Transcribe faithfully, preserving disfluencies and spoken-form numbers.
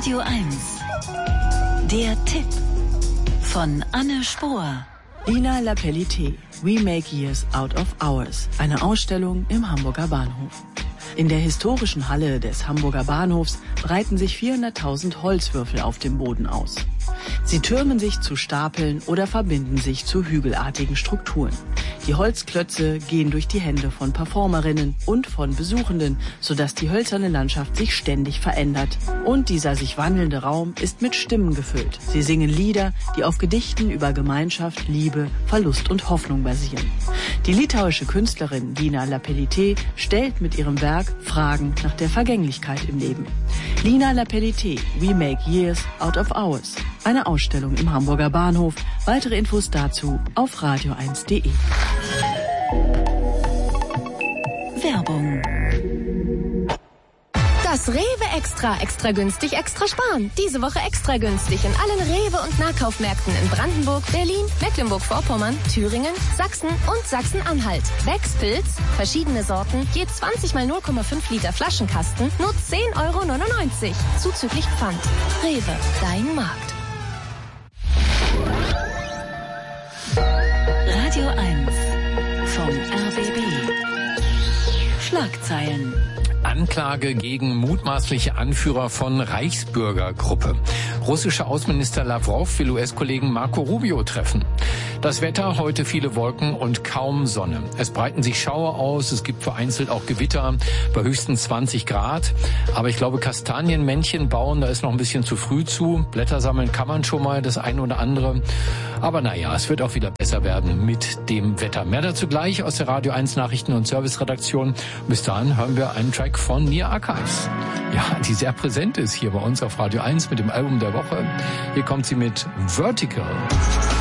Radio eins. Der Tipp von Anne Spohr. Lina Lapellité, We Make Years Out of Hours. Eine Ausstellung im Hamburger Bahnhof. In der historischen Halle des Hamburger Bahnhofs breiten sich vierhunderttausend Holzwürfel auf dem Boden aus. Sie türmen sich zu Stapeln oder verbinden sich zu hügelartigen Strukturen. Die Holzklötze gehen durch die Hände von Performerinnen und von Besuchenden, sodass die hölzerne Landschaft sich ständig verändert. Und dieser sich wandelnde Raum ist mit Stimmen gefüllt. Sie singen Lieder, die auf Gedichten über Gemeinschaft, Liebe, Verlust und Hoffnung basieren. Die litauische Künstlerin Lina Lapellité stellt mit ihrem Werk Fragen nach der Vergänglichkeit im Leben. Lina Lapellité, We Make Years Out of Hours. Eine Ausstellung im Hamburger Bahnhof. Weitere Infos dazu auf radio eins punkt de. Werbung. Das Rewe Extra, extra günstig, extra sparen. Diese Woche extra günstig in allen Rewe- und Nahkaufmärkten in Brandenburg, Berlin, Mecklenburg-Vorpommern, Thüringen, Sachsen und Sachsen-Anhalt. Wex-Pilz, verschiedene Sorten, je zwanzig mal null Komma fünf Liter Flaschenkasten, nur zehn Euro neunundneunzig. Zuzüglich Pfand. Rewe, dein Markt. Radio eins vom R B B. Schlagzeilen. Anklage gegen mutmaßliche Anführer von Reichsbürgergruppe. Russischer Außenminister Lavrov will U S-Kollegen Marco Rubio treffen. Das Wetter, heute viele Wolken und kaum Sonne. Es breiten sich Schauer aus, es gibt vereinzelt auch Gewitter bei höchstens zwanzig Grad. Aber ich glaube, Kastanienmännchen bauen, da ist noch ein bisschen zu früh zu. Blätter sammeln kann man schon mal, das eine oder andere. Aber naja, es wird auch wieder besser werden mit dem Wetter. Mehr dazu gleich aus der Radio eins Nachrichten- und Serviceredaktion. Bis dahin hören wir einen Track von Nia Archives. Ja, die sehr präsent ist hier bei uns auf Radio eins mit dem Album der Woche. Hier kommt sie mit Vertical.